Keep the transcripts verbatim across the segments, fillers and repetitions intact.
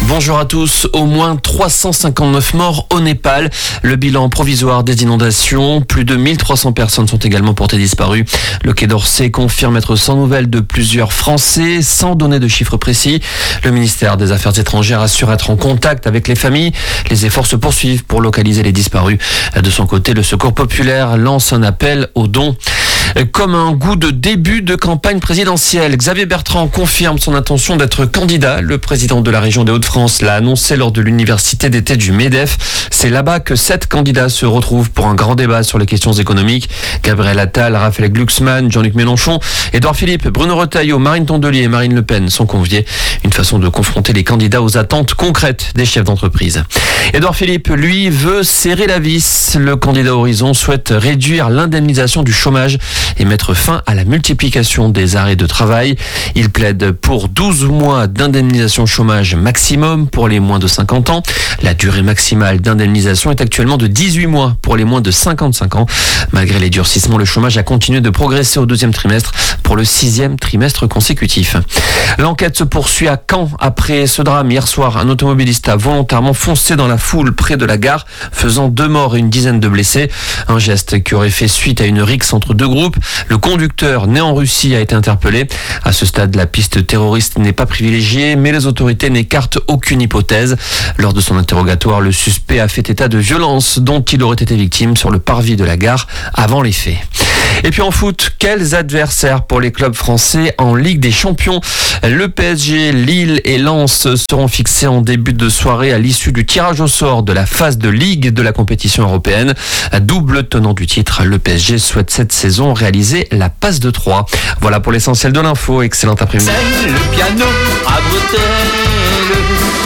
Bonjour à tous. Au moins trois cent cinquante-neuf morts au Népal. Le bilan provisoire des inondations. Plus de mille trois cents personnes sont également portées disparues. Le Quai d'Orsay confirme être sans nouvelles de plusieurs Français, sans donner de chiffres précis. Le ministère des Affaires étrangères assure être en contact avec les familles. Les efforts se poursuivent pour localiser les disparus. De son côté, le Secours populaire lance un appel aux dons. Comme un goût de début de campagne présidentielle, Xavier Bertrand confirme son intention d'être candidat. Le président de la région des Hauts-de-France l'a annoncé lors de l'université d'été du MEDEF. C'est là-bas que sept candidats se retrouvent pour un grand débat sur les questions économiques. Gabriel Attal, Raphaël Glucksmann, Jean-Luc Mélenchon, Édouard Philippe, Bruno Retailleau, Marine Tondelier et Marine Le Pen sont conviés. Une façon de confronter les candidats aux attentes concrètes des chefs d'entreprise. Édouard Philippe, lui, veut serrer la vis. Le candidat Horizon souhaite réduire l'indemnisation du chômage et mettre fin à la multiplication des arrêts de travail. Il plaide pour douze mois d'indemnisation chômage maximum pour les moins de cinquante ans. La durée maximale d'indemnisation est actuellement de dix-huit mois pour les moins de cinquante-cinq ans. Malgré les durcissements, le chômage a continué de progresser au deuxième trimestre pour le sixième trimestre consécutif. L'enquête se poursuit à Caen après ce drame. Hier soir, un automobiliste a volontairement foncé dans la foule près de la gare, faisant deux morts et une dizaine de blessés. Un geste qui aurait fait suite à une rixe entre deux groupes. Le conducteur, né en Russie, a été interpellé. À ce stade, la piste terroriste n'est pas privilégiée, mais les autorités n'écartent aucune hypothèse. Lors de son interrogatoire, le suspect a fait état de violences dont il aurait été victime sur le parvis de la gare avant les faits. Et puis en foot, quels adversaires pour les clubs français en Ligue des Champions? Le P S G, Lille et Lens seront fixés en début de soirée à l'issue du tirage au sort de la phase de Ligue de la compétition européenne. Double tenant du titre, le P S G souhaite cette saison réaliser la passe de trois. Voilà pour l'essentiel de l'info. Excellent après-midi. C'est le piano à bretelles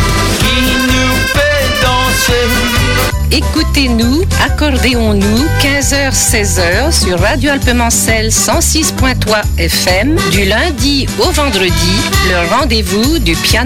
qui nous fait danser. Écoutez-nous, accordéons-nous, quinze heures seize heures sur Radio Alpemancel cent six point trois F M, du lundi au vendredi, le rendez-vous du piano.